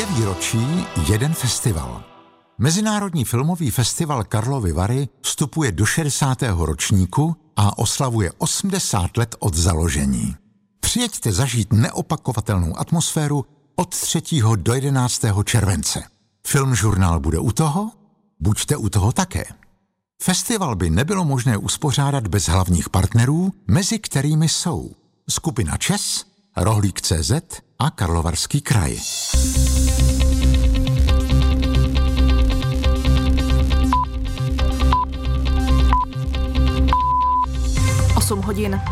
2 výročí, 1 festival. Mezinárodní filmový festival Karlovy Vary vstupuje do 60. ročníku a oslavuje 80 let od založení. Přijeďte zažít neopakovatelnou atmosféru od 3. do 11. července. Filmžurnál bude u toho? Buďte u toho také. Festival by nebylo možné uspořádat bez hlavních partnerů, mezi kterými jsou skupina ČES, Rohlík.cz a Karlovarský kraj. Hodin.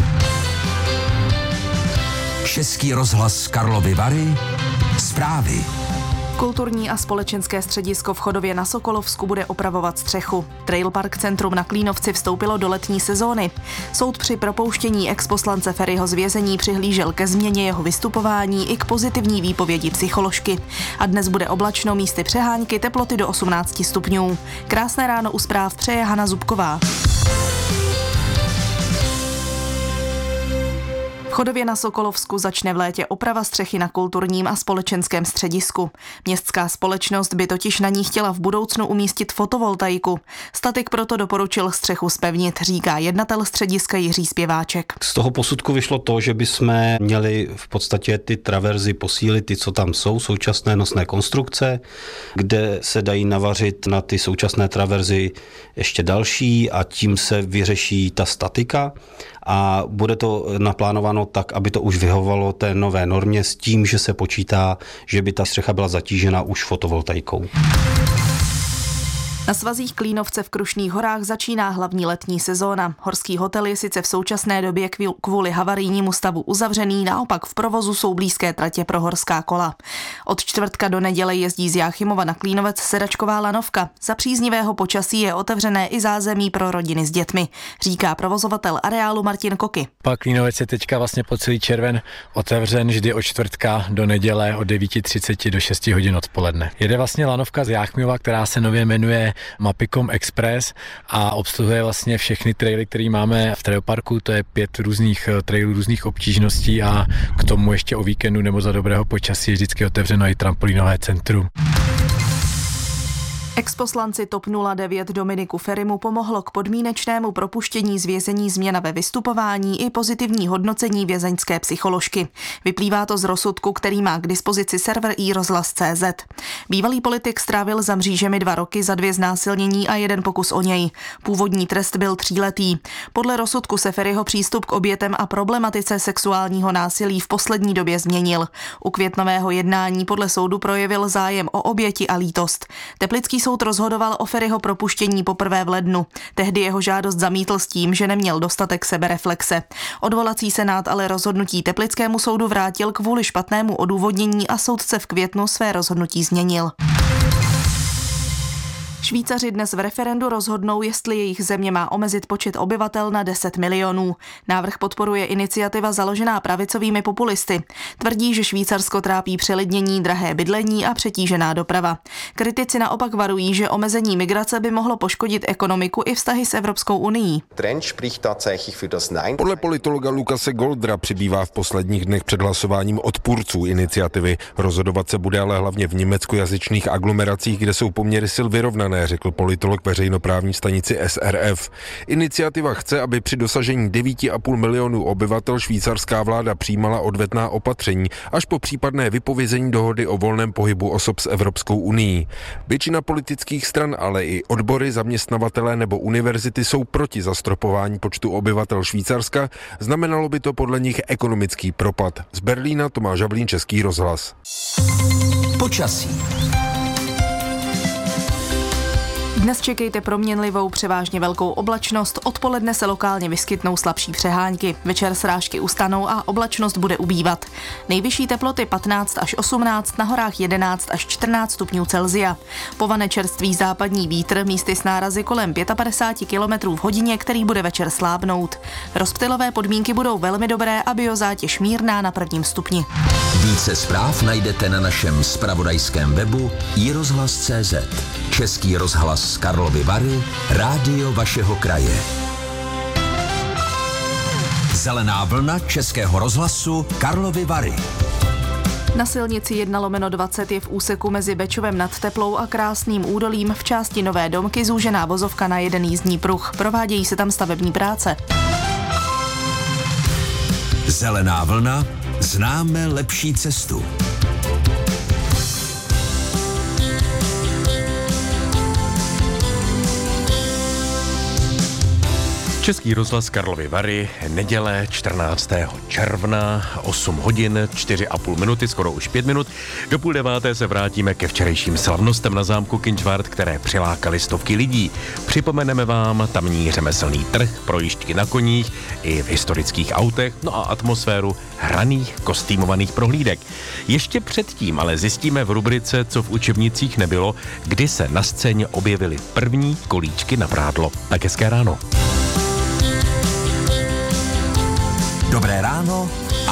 Český rozhlas Karlovy Vary. Zprávy. Kulturní a společenské středisko v Chodově na Sokolovsku bude opravovat střechu. Trailpark Centrum na Klínovci vstoupilo do letní sezóny. Soud při propouštění exposlance Feriho z vězení přihlížel ke změně jeho vystupování i k pozitivní výpovědi psycholožky. A dnes bude oblačno, místy přehánky, teploty do 18 stupňů. Krásné ráno u zpráv přeje Hana Zubková. V Chodově na Sokolovsku začne v létě oprava střechy na kulturním a společenském středisku. Městská společnost by totiž na ní chtěla v budoucnu umístit fotovoltaiku. Statik proto doporučil střechu zpevnit, říká jednatel střediska Jiří Zpěváček. Z toho posudku vyšlo to, že bychom měli v podstatě ty traverzy posílit, ty, co tam jsou, současné nosné konstrukce, kde se dají navařit na ty současné traverzy ještě další a tím se vyřeší ta statika. A bude to naplánováno tak, aby to už vyhovovalo té nové normě s tím, že se počítá, že by ta střecha byla zatížena už fotovoltaikou. Na svazích Klínovce v Krušných horách začíná hlavní letní sezóna. Horský hotel je sice v současné době kvůli havarijnímu stavu uzavřený, naopak v provozu jsou blízké tratě pro horská kola. Od čtvrtka do neděle jezdí z Jáchymova na Klínovec sedačková lanovka. Za příznivého počasí je otevřené i zázemí pro rodiny s dětmi, říká provozovatel areálu Martin Koky. Pak Klínovec je teďka vlastně po celý červen otevřen vždy od čtvrtka do neděle od 9:30 do 6 hodin odpoledne. Jede vlastně lanovka z Jáchymova, která se nově jmenuje Mapicom Express a obsluhuje vlastně všechny traily, které máme v trailparku, to je 5 různých trailů, různých obtížností a k tomu ještě o víkendu nebo za dobrého počasí je vždycky otevřeno i trampolínové centrum. Exposlanci TOP 09 Dominiku Ferimu pomohlo k podmínečnému propuštění z vězení změna ve vystupování i pozitivní hodnocení vězeňské psycholožky. Vyplývá to z rozsudku, který má k dispozici server iRozhlas.cz. Bývalý politik strávil za mřížemi 2 roky za 2 znásilnění a 1 pokus o něj. Původní trest byl 3letý. Podle rozsudku se Feriho přístup k obětem a problematice sexuálního násilí v poslední době změnil. U květnového jednání podle soudu projevil zájem o oběti a lítost. Teplický soud rozhodoval o Feriho propuštění poprvé v lednu. Tehdy jeho žádost zamítl s tím, že neměl dostatek sebereflexe. Odvolací senát ale rozhodnutí Teplickému soudu vrátil kvůli špatnému odůvodnění a soudce v květnu své rozhodnutí změnil. Švýcaři dnes v referendu rozhodnou, jestli jejich země má omezit počet obyvatel na 10 milionů. Návrh podporuje iniciativa založená pravicovými populisty. Tvrdí, že Švýcarsko trápí přelidnění, drahé bydlení a přetížená doprava. Kritici naopak varují, že omezení migrace by mohlo poškodit ekonomiku i vztahy s Evropskou unií. Podle politologa Lukase Goldra přibývá v posledních dnech před hlasováním odpůrců iniciativy. Rozhodovat se bude ale hlavně v německojazyčných aglomeracích, kde jsou poměry sil vyrovnané, řekl politolog veřejnoprávní stanici SRF. Iniciativa chce, aby při dosažení 9,5 milionů obyvatel švýcarská vláda přijímala odvetná opatření až po případné vypovězení dohody o volném pohybu osob s Evropskou unií. Většina politických stran, ale i odbory, zaměstnavatelé nebo univerzity jsou proti zastropování počtu obyvatel Švýcarska. Znamenalo by to podle nich ekonomický propad. Z Berlína Tomáš Havlín, Český rozhlas. Počasí. Dnes čekejte proměnlivou, převážně velkou oblačnost, odpoledne se lokálně vyskytnou slabší přehánky, večer srážky ustanou a oblačnost bude ubývat. Nejvyšší teploty 15 až 18, na horách 11 až 14 stupňů Celsia. Povane čerstvý západní vítr, místy s nárazy kolem 55 km v hodině, který bude večer slábnout. Rozptylové podmínky budou velmi dobré a biozátěž mírná na 1. stupni. Více zpráv najdete na našem zpravodajském webu iRozhlas.cz. Český rozhlas z Karlovy Vary, rádio vašeho kraje. Zelená vlna Českého rozhlasu Karlovy Vary. Na silnici 1/20 je v úseku mezi Bečovem nad Teplou a Krásným Údolím v části Nové Domky zúžená vozovka na jeden jízdní pruh. Provádějí se tam stavební práce. Zelená vlna, známe lepší cestu. Český rozhlas Karlovy Vary, neděle 14. června, 8 hodin, 4,5 minuty, skoro už 5 minut. Do 8:30 se vrátíme ke včerejším slavnostem na zámku Kynčvart, které přilákaly stovky lidí. Připomeneme vám tamní řemeslný trh, projížďky na koních i v historických autech, no a atmosféru hraných kostýmovaných prohlídek. Ještě předtím ale zjistíme v rubrice, co v učebnicích nebylo, kdy se na scéně objevily první kolíčky na prádlo. Tak hezké ráno. Dobré ráno